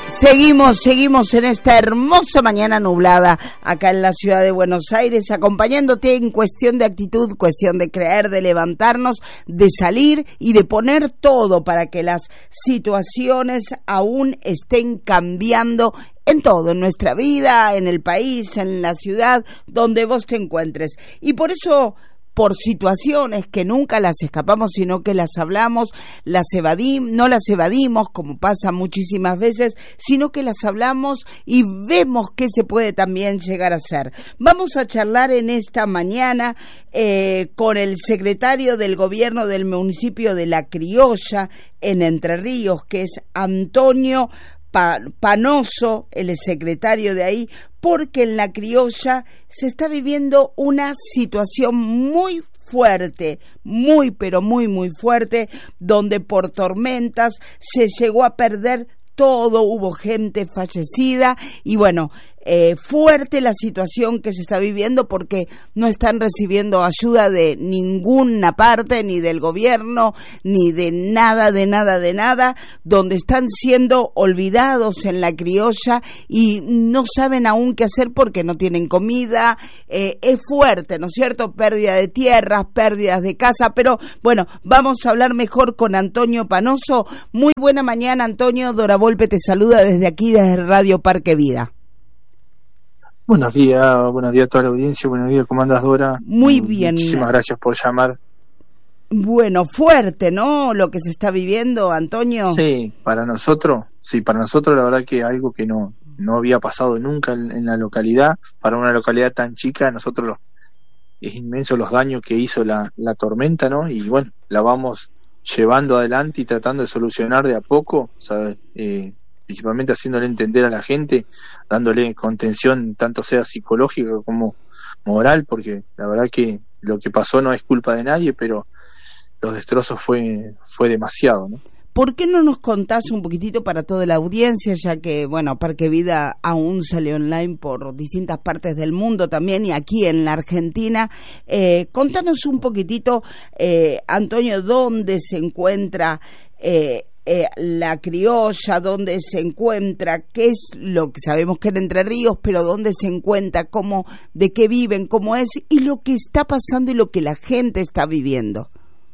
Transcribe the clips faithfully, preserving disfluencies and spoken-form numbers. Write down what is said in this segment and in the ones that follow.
Seguimos, seguimos en esta hermosa mañana nublada acá en la ciudad de Buenos Aires, acompañándote en cuestión de actitud, cuestión de creer, de levantarnos, de salir y de poner todo para que las situaciones aún estén cambiando en todo, en nuestra vida, en el país, en la ciudad, donde vos te encuentres. Y por eso, por situaciones que nunca las escapamos, sino que las hablamos, las evadimos, no las evadimos, como pasa muchísimas veces, sino que las hablamos y vemos qué se puede también llegar a hacer. Vamos a charlar en esta mañana eh, con el secretario del gobierno del municipio de La Criolla, en Entre Ríos, que es Antonio Panoso, el secretario de ahí, porque en La Criolla se está viviendo una situación muy fuerte, muy pero muy muy fuerte, donde por tormentas se llegó a perder todo, hubo gente fallecida y bueno, eh, fuerte la situación que se está viviendo porque no están recibiendo ayuda de ninguna parte, ni del gobierno, ni de nada, de nada, de nada, donde están siendo olvidados en La Criolla y no saben aún qué hacer porque no tienen comida. Eh, es fuerte, ¿no es cierto? Pérdida de tierras, pérdidas de casa, pero bueno, vamos a hablar mejor con Antonio Panoso. Muy buena mañana, Antonio. Dora Volpe te saluda desde aquí, desde Radio Parque Vida. Buenos días, buenos días a toda la audiencia, buenos días, ¿cómo andas, Dora? Muy bien. Muchísimas gracias por llamar. Bueno, fuerte, ¿no? Lo que se está viviendo, Antonio. Sí, para nosotros, sí, para nosotros la verdad que algo que no, no había pasado nunca en, en la localidad, para una localidad tan chica, nosotros los, es inmenso los daños que hizo la, la tormenta, ¿no? Y bueno, la vamos llevando adelante y tratando de solucionar de a poco, ¿sabes? Eh, principalmente haciéndole entender a la gente, dándole contención tanto sea psicológica como moral, porque la verdad que lo que pasó no es culpa de nadie, pero los destrozos fue fue demasiado, ¿no? ¿Por qué no nos contás un poquitito para toda la audiencia, ya que, bueno, Parque Vida aún sale online por distintas partes del mundo también y aquí en la Argentina? Eh, contanos un poquitito, eh, Antonio, dónde se encuentra eh, eh, La Criolla, dónde se encuentra, qué es lo que sabemos que en Entre Ríos, pero dónde se encuentra, cómo, de qué viven, cómo es y lo que está pasando y lo que la gente está viviendo.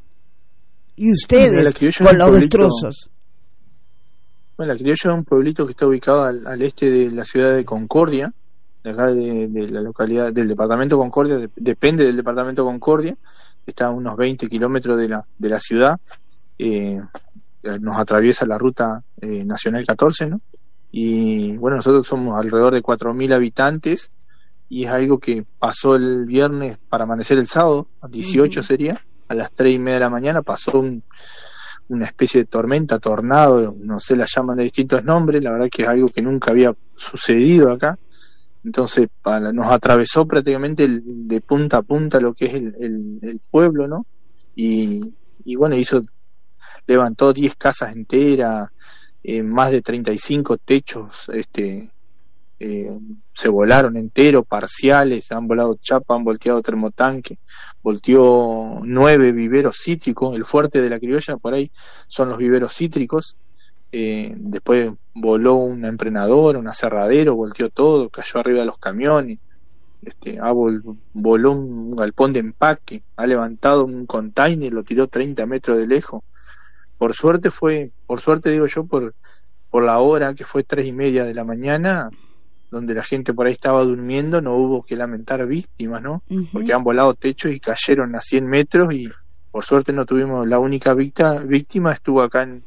Y ustedes, bueno, con los destrozos. Bueno, La Criolla es un pueblito que está ubicado al, al este de la ciudad de Concordia, de acá de, de la localidad, del departamento Concordia, de, depende del departamento Concordia, está a unos veinte kilómetros de la, de la ciudad, eh, nos atraviesa la ruta eh, nacional catorce, ¿no? Y bueno, nosotros somos alrededor de cuatro mil habitantes, y es algo que pasó el viernes para amanecer el sábado, a dieciocho uh-huh. sería, a las tres y media de la mañana pasó un, una especie de tormenta, tornado, no sé, la llaman de distintos nombres, la verdad que es algo que nunca había sucedido acá, entonces para, nos atravesó prácticamente el, de punta a punta lo que es el, el, el pueblo, ¿no? Y, y bueno, hizo, levantó diez casas enteras, eh, más de treinta y cinco techos, este Eh, se volaron enteros, parciales, han volado chapa, han volteado termotanque, volteó nueve viveros cítricos, el fuerte de La Criolla por ahí son los viveros cítricos, eh, después voló una emprenadora, un aserradero, volteó todo, cayó arriba de los camiones, este, ah, vol, voló un galpón de empaque, ha levantado un container, lo tiró treinta metros de lejos, por suerte fue, por suerte digo yo, por, por la hora que fue tres y media de la mañana, donde la gente por ahí estaba durmiendo, no hubo que lamentar víctimas, ¿no? Uh-huh. Porque han volado techos y cayeron a cien metros y por suerte no tuvimos, la única víctima, víctima estuvo acá en,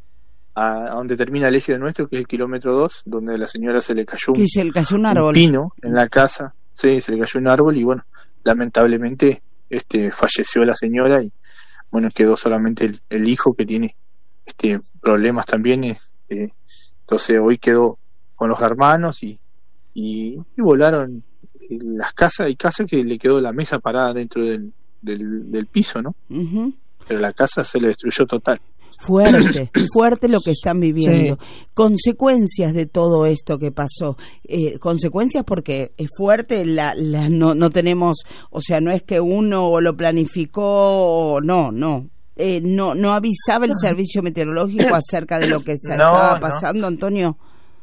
a, a donde termina el eje de nuestro, que es el kilómetro dos, donde a la señora se le cayó un, se le cayó un, árbol. un pino en la casa, sí, se le cayó un árbol y bueno, lamentablemente este falleció la señora y bueno, quedó solamente el, el hijo que tiene este problemas también, este, entonces hoy quedó con los hermanos y Y, y volaron las casas, y casas que le quedó la mesa parada dentro del, del, del piso, ¿no? Uh-huh. Pero la casa se le destruyó total. Fuerte, fuerte lo que están viviendo. Sí. Consecuencias de todo esto que pasó. Eh, consecuencias porque es fuerte, la, la, no, no tenemos, o sea, no es que uno lo planificó, no, no. Eh, no, no avisaba el servicio meteorológico acerca de lo que no, estaba pasando, no. Antonio.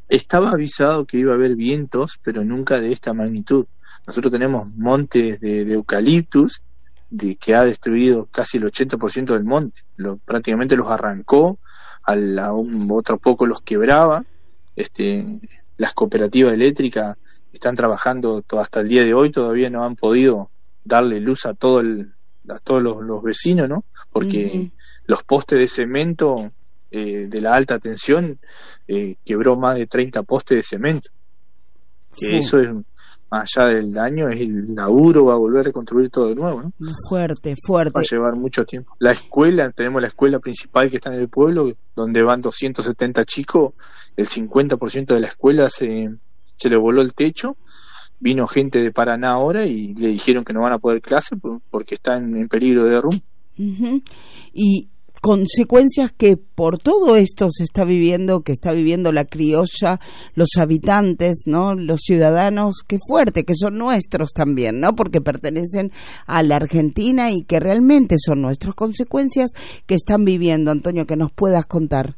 estaba avisado que iba a haber vientos, pero nunca de esta magnitud. Nosotros tenemos montes de, de eucaliptus, de que ha destruido casi el ochenta por ciento del monte, lo, prácticamente los arrancó, a, la, a un, otro poco los quebraba. Este, las cooperativas eléctricas están trabajando todo, hasta el día de hoy, todavía no han podido darle luz a todo el, a todos los, los vecinos, ¿no? Porque uh-huh. los postes de cemento eh, de la alta tensión eh, quebró más de treinta postes de cemento, que sí. Eso es, más allá del daño, es el laburo, va a volver a reconstruir todo de nuevo, ¿no? Fuerte, fuerte. Va a llevar mucho tiempo. La escuela, tenemos la escuela principal que está en el pueblo, donde van doscientos setenta chicos, el cincuenta por ciento de la escuela se, se le voló el techo. Vino gente de Paraná ahora y le dijeron que no van a poder clase porque están en peligro de derrumbe. Uh-huh. Y consecuencias que por todo esto se está viviendo, que está viviendo la criolla, los habitantes, ¿no? Los ciudadanos, qué fuerte, que son nuestros también, ¿no? Porque pertenecen a la Argentina y que realmente son nuestras consecuencias que están viviendo, Antonio, que nos puedas contar.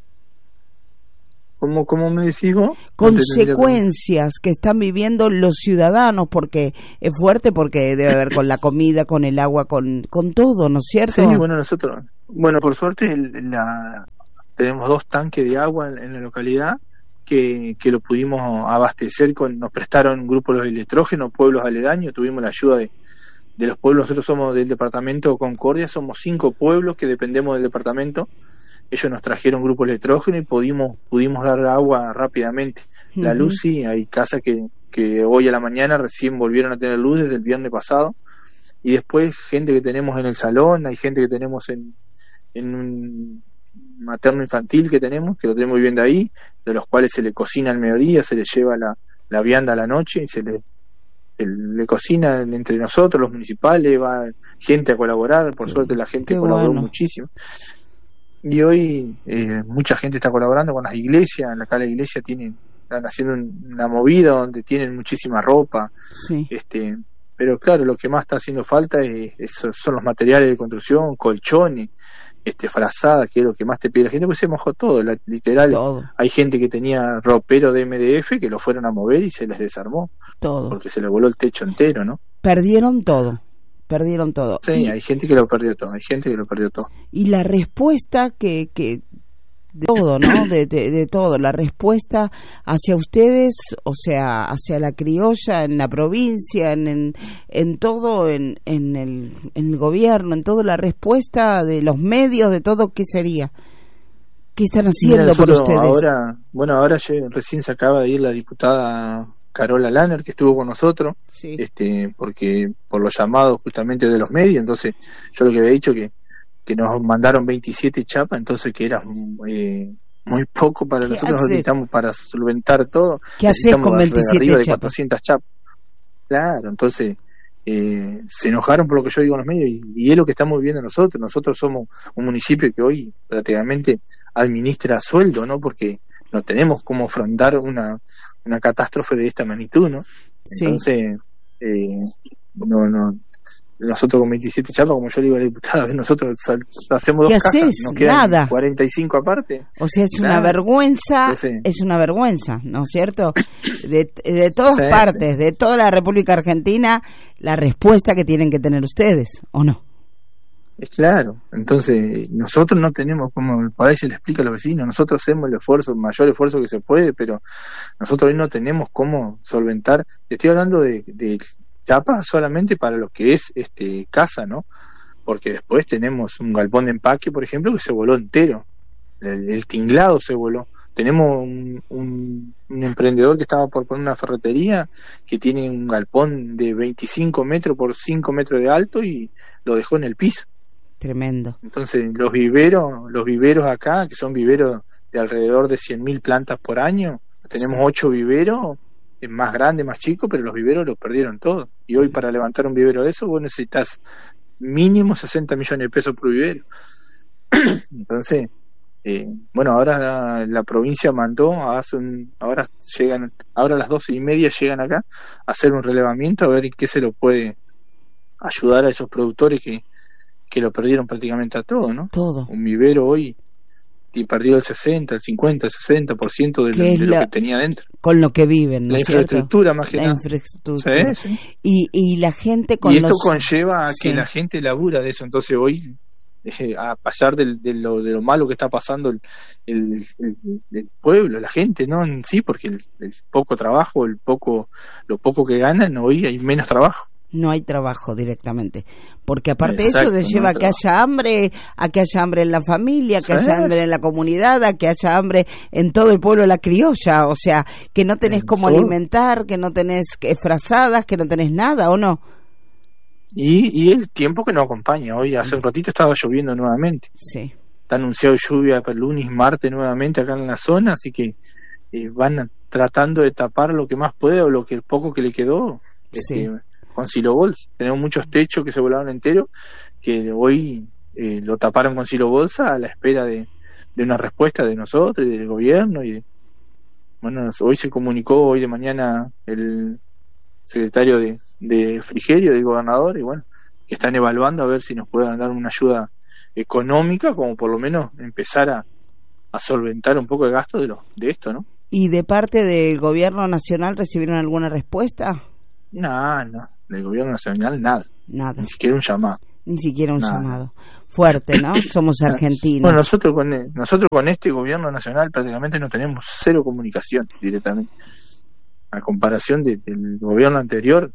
¿Cómo, cómo me decís vos? Consecuencias que están viviendo los ciudadanos, porque es fuerte, porque debe haber con la comida, con el agua, con, con todo, ¿no es cierto? Sí, bueno, nosotros, bueno, por suerte el, la, tenemos dos tanques de agua en, en la localidad que, que lo pudimos abastecer, con nos prestaron un grupo de los electrógenos, pueblos aledaños, tuvimos la ayuda de, de los pueblos. Nosotros somos del departamento Concordia, somos cinco pueblos que dependemos del departamento. Ellos nos trajeron grupo electrógeno y pudimos pudimos dar agua rápidamente. Uh-huh. La luz, sí, hay casas que, que hoy a la mañana recién volvieron a tener luz desde el viernes pasado, y después gente que tenemos en el salón, hay gente que tenemos en, en un materno infantil que tenemos, que lo tenemos viviendo ahí, de los cuales se le cocina al mediodía, se le lleva la, la vianda a la noche y se le, se le cocina entre nosotros, los municipales, va gente a colaborar, por suerte la gente Qué colaboró bueno. muchísimo. Y hoy eh, mucha gente está colaborando con las iglesias. Acá la iglesia tienen, están haciendo una movida donde tienen muchísima ropa. Sí. Este, pero claro, lo que más está haciendo falta es, es, son los materiales de construcción, colchones, este, frazadas, que es lo que más te pide la gente, porque se mojó todo, la, literal. Todo. Hay gente que tenía ropero de M D F que lo fueron a mover y se les desarmó. Todo. Porque se le voló el techo entero, ¿no? Perdieron todo. Perdieron todo. Sí, y hay gente que lo perdió todo, hay gente que lo perdió todo. Y la respuesta que, que de todo, ¿no? De, de, de todo, la respuesta hacia ustedes, o sea, hacia la criolla, en la provincia, en, en, en todo, en, en, el, en el gobierno, en todo, la respuesta de los medios, de todo, ¿qué sería? ¿Qué están haciendo Mira, por ustedes? Ahora, bueno, ahora recién se acaba de ir la diputada Carola Lanner, que estuvo con nosotros, sí. este, porque por los llamados justamente de los medios. Entonces yo lo que había dicho que que nos mandaron veintisiete chapas, entonces que era eh, muy poco para nosotros, necesitamos para solventar todo. ¿Qué haces con veintisiete arriba de chapas? cuatrocientas chapas. Claro, entonces eh, se enojaron por lo que yo digo en los medios, y, y es lo que estamos viviendo nosotros. Nosotros somos un municipio que hoy prácticamente administra a sueldo, ¿no? Porque no tenemos cómo afrontar una una catástrofe de esta magnitud, ¿no? Sí. Entonces, eh, no, no, nosotros con veintisiete chapas, como yo le digo a la diputada, nosotros hacemos dos casas, nos quedan nada. cuarenta y cinco aparte. O sea, es nada. una vergüenza, Entonces, es una vergüenza, ¿no es cierto? De, de todas sí, partes, sí. de toda la República Argentina, la respuesta que tienen que tener ustedes, ¿o no? Es claro, entonces nosotros no tenemos, como por ahí se le explica a los vecinos, nosotros hacemos el esfuerzo, el mayor esfuerzo que se puede, pero nosotros hoy no tenemos cómo solventar. Estoy hablando de, de chapa solamente para lo que es este casa, ¿no? Porque después tenemos un galpón de empaque, por ejemplo, que se voló entero, el, el tinglado se voló. Tenemos un, un, un emprendedor que estaba por poner una ferretería que tiene un galpón de veinticinco metros por cinco metros de alto y lo dejó en el piso. Tremendo. Entonces los viveros, los viveros acá, que son viveros de alrededor de cien mil plantas por año, tenemos ocho viveros, es más grande, más chico, pero los viveros los perdieron todos. Y hoy para levantar un vivero de eso vos necesitas mínimo sesenta millones de pesos por vivero. Entonces, eh, bueno, ahora la, la provincia mandó, hace un, ahora llegan, ahora a las doce y media llegan acá a hacer un relevamiento a ver en qué se lo puede ayudar a esos productores que que lo perdieron prácticamente a todo, ¿no? Todo. Un vivero hoy perdió el sesenta, el cincuenta, el sesenta por ciento de, lo, de lo que tenía dentro. Con lo que viven, ¿no? La infraestructura, más que la nada. Infraestructura. Sí, sí. Y, y la gente con Y esto los... conlleva a que sí. la gente labura de eso. Entonces hoy, eh, a pesar de, de, lo, de lo malo que está pasando el, el, el, el pueblo, la gente, no en sí, porque el, el poco trabajo, el poco lo poco que ganan, hoy hay menos trabajo. No hay trabajo directamente, porque aparte Exacto, eso te lleva no a que haya hambre, a que haya hambre en la familia, que ¿sabes? haya hambre en la comunidad, a que haya hambre en todo el pueblo de la criolla, o sea, que no tenés cómo todo. alimentar, que no tenés que, frazadas, que no tenés nada, ¿o no? Y, y el tiempo que nos acompaña. Hoy hace un ratito estaba lloviendo nuevamente. Sí. Está anunciado lluvia para lunes, martes nuevamente acá en la zona, así que eh, van tratando de tapar lo que más puede o lo que el poco que le quedó. Sí. Este, con silobolsa. Tenemos muchos techos que se volaron enteros, que hoy eh, lo taparon con silobolsa a la espera de, de una respuesta de nosotros y del gobierno. Y bueno, hoy se comunicó, hoy de mañana, el secretario de, de Frigerio, del gobernador, y bueno, que están evaluando a ver si nos puedan dar una ayuda económica, como por lo menos empezar a, a solventar un poco el gasto de, lo, de esto, ¿no? ¿Y de parte del gobierno nacional recibieron alguna respuesta? No, no, del gobierno nacional nada. Nada. Ni siquiera un llamado. Ni siquiera un nada. Llamado. Fuerte, ¿no? Somos argentinos. Bueno, nosotros con nosotros con este gobierno nacional prácticamente no tenemos cero comunicación directamente. A comparación de, del gobierno anterior,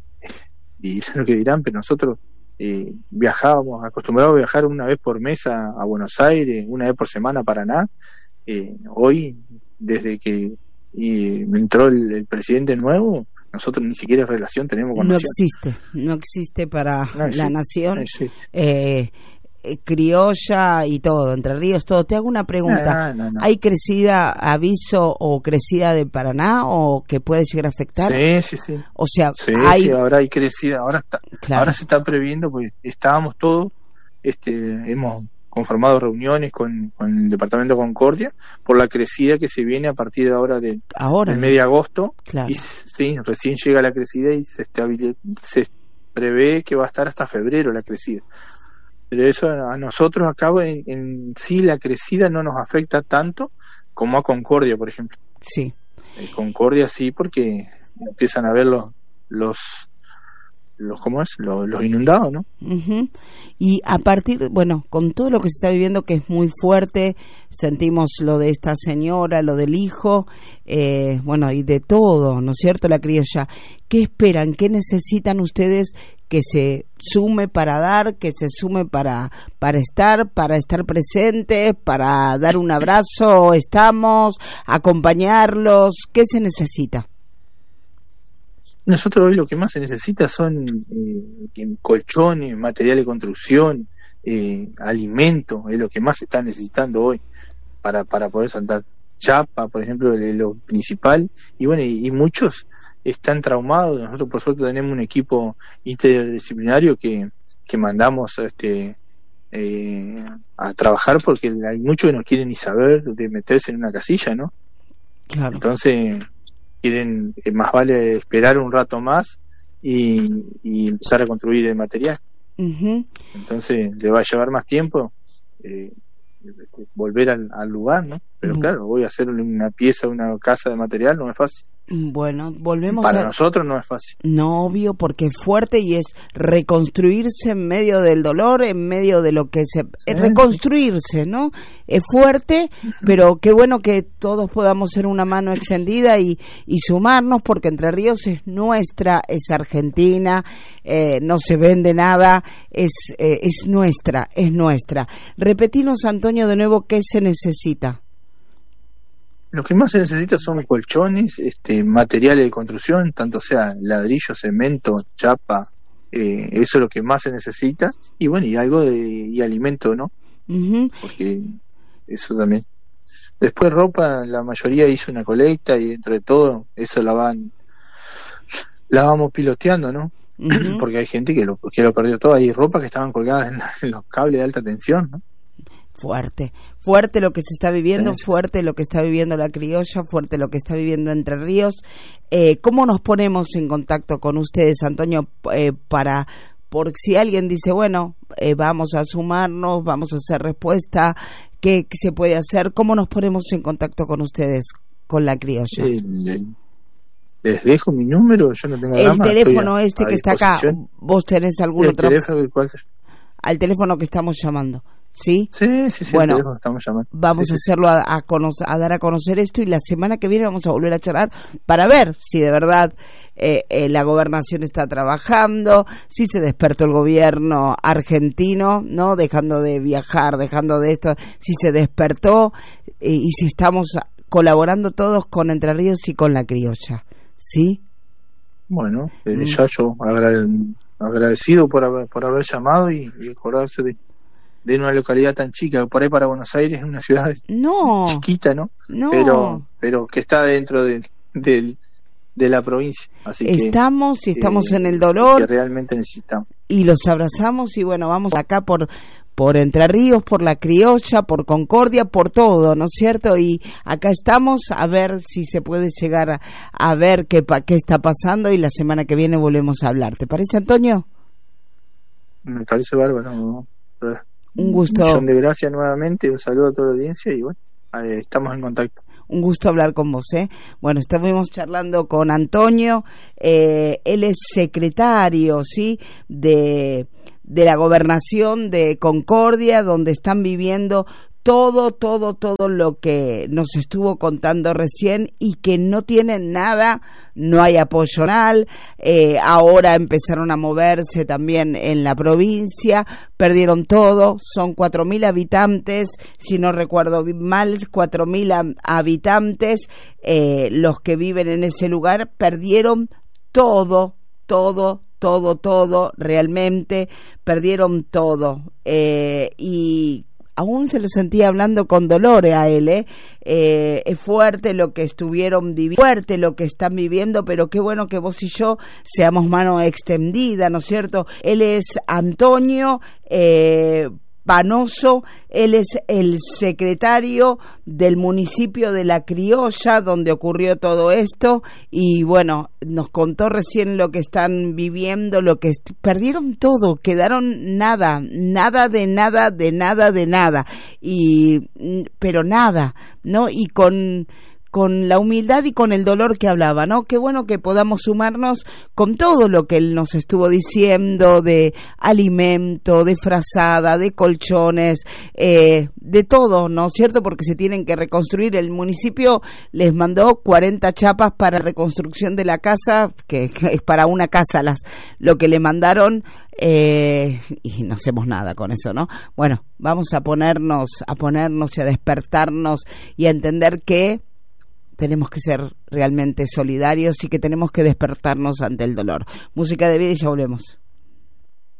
y es lo que dirán, pero nosotros eh, viajábamos, acostumbrados a viajar una vez por mes a, a Buenos Aires, una vez por semana a Paraná. Eh, hoy, desde que y entró el, el presidente nuevo, nosotros ni siquiera relación tenemos con no nación. existe no existe para no existe, la nación no existe. Eh, eh, criolla y todo, Entre Ríos, todo. Te hago una pregunta, no, no, no. ¿hay crecida aviso o crecida de Paraná o que puede llegar a afectar? Sí, sí, sí. O sea, sí, hay... sí, ahora hay crecida, ahora está, claro. ahora se está previendo, pues estábamos todos, este, hemos conformado reuniones con, con el departamento Concordia por la crecida que se viene a partir de ahora de ahora del mes de agosto. Claro. Y sí, recién llega la crecida y se estabiliza, se prevé que va a estar hasta febrero la crecida. Pero eso a nosotros acá en, en sí la crecida no nos afecta tanto como a Concordia, por ejemplo. Sí. En Concordia sí, porque empiezan a ver los los los cómo es los, los inundados, ¿no? Uh-huh. Y a partir, bueno, con todo lo que se está viviendo, que es muy fuerte, sentimos lo de esta señora, lo del hijo, eh, bueno, y de todo, ¿no es cierto? La criolla. ¿Qué esperan? ¿Qué necesitan ustedes que se sume para dar, que se sume para para estar, para estar presentes, para dar un abrazo? ¿Estamos? ¿Acompañarlos? ¿Qué se necesita? Nosotros hoy lo que más se necesita son eh, colchones, material de construcción, eh, alimento, es lo que más se está necesitando hoy para para poder saltar. Chapa, por ejemplo, es lo principal, y bueno, y, y muchos están traumados. Nosotros por suerte tenemos un equipo interdisciplinario que, que mandamos este eh, a trabajar, porque hay muchos que no quieren ni saber de meterse en una casilla, ¿no? Claro. Entonces quieren, eh, más vale esperar un rato más y, y empezar a construir el material. Uh-huh. Entonces le va a llevar más tiempo eh, volver al, al lugar, ¿no? Pero uh-huh. claro, voy a hacer una pieza, una casa de material, no es fácil. Bueno, volvemos para a... nosotros no es fácil. No, obvio, porque es fuerte y es reconstruirse en medio del dolor, en medio de lo que se... Sí, es reconstruirse, ¿no? Es fuerte, pero qué bueno que todos podamos ser una mano extendida y, y sumarnos, porque Entre Ríos es nuestra, es Argentina, eh, no se vende nada, es, eh, es nuestra, es nuestra. Repetinos, Antonio, de nuevo, ¿qué se necesita? Lo que más se necesita son colchones, este, materiales de construcción, tanto sea ladrillo, cemento, chapa, eh, eso es lo que más se necesita, y bueno, y algo de y alimento, ¿no? Uh-huh. Porque eso también. Después ropa, la mayoría hizo una colecta y dentro de todo eso la van la vamos piloteando, ¿no? Uh-huh. Porque hay gente que lo, que lo perdió todo. Hay ropa que estaban colgadas en, la, en los cables de alta tensión, ¿no? Fuerte, fuerte lo que se está viviendo, sí, sí, fuerte lo que está viviendo la criolla, fuerte lo que está viviendo Entre Ríos. Eh, ¿Cómo nos ponemos en contacto con ustedes, Antonio, eh, para, por si alguien dice, bueno, eh, vamos a sumarnos, vamos a hacer respuesta? ¿Qué, qué se puede hacer? ¿Cómo nos ponemos en contacto con ustedes, con La Criolla? Eh, eh, les dejo mi número, yo no tengo el drama, teléfono a, este a que está acá, ¿vos tenés algún el otro? Teléfono, ¿cuál? Al teléfono que estamos llamando, ¿sí? Sí, sí, sí, bueno, el teléfono que estamos llamando. Vamos sí, a sí, hacerlo, a, a, conocer, a dar a conocer esto, y la semana que viene vamos a volver a charlar para ver si de verdad eh, eh, la gobernación está trabajando, si se despertó el gobierno argentino, ¿no? Dejando de viajar, dejando de esto, si se despertó eh, y si estamos colaborando todos con Entre Ríos y con La Criolla, ¿sí? Bueno, desde ya yo agrade, agradecido por haber, por haber llamado y, y acordarse de, de una localidad tan chica. Por ahí para Buenos Aires es una ciudad no, chiquita, ¿no? No. Pero, pero que está dentro de, de, de la provincia. Así estamos que, y estamos eh, en el dolor. Que realmente necesitamos. Y los abrazamos y bueno, vamos acá por... por Entre Ríos, por La Criolla, por Concordia, por todo, ¿no es cierto? Y acá estamos a ver si se puede llegar a, a ver qué, qué está pasando, y la semana que viene volvemos a hablar. ¿Te parece, Antonio? Me parece bárbaro, ¿no? Un gusto. Un millón de gracias nuevamente, un saludo a toda la audiencia y bueno, eh, estamos en contacto. Un gusto hablar con vos, ¿eh? Bueno, estuvimos charlando con Antonio, eh, él es secretario, ¿sí?, de... de la gobernación de Concordia, donde están viviendo todo, todo, todo lo que nos estuvo contando recién, y que no tienen nada, no hay apoyo nacional, eh, ahora empezaron a moverse también en la provincia, perdieron todo, son cuatro mil habitantes, si no recuerdo mal, cuatro mil habitantes, eh, los que viven en ese lugar, perdieron todo, todo, todo, todo, realmente perdieron todo, eh, y aún se lo sentía hablando con dolor a él, ¿eh? Eh, es fuerte lo que estuvieron viviendo, fuerte lo que están viviendo, pero qué bueno que vos y yo seamos mano extendida, ¿no es cierto? Él es Antonio eh, Panoso, él es el secretario del municipio de La Criolla, donde ocurrió todo esto, y bueno, nos contó recién lo que están viviendo, lo que est- perdieron todo, quedaron nada, nada de nada, de nada, de nada, y pero nada, ¿no? Y con... con la humildad y con el dolor que hablaba, ¿no? Qué bueno que podamos sumarnos con todo lo que él nos estuvo diciendo, de alimento, de frazada, de colchones, eh, de todo, ¿no es cierto? Porque se tienen que reconstruir. El municipio les mandó cuarenta chapas para reconstrucción de la casa, que, que es para una casa las lo que le mandaron, eh, y no hacemos nada con eso, ¿no? Bueno, vamos a ponernos, a ponernos y a despertarnos y a entender que tenemos que ser realmente solidarios y que tenemos que despertarnos ante el dolor. Música de vida y ya volvemos.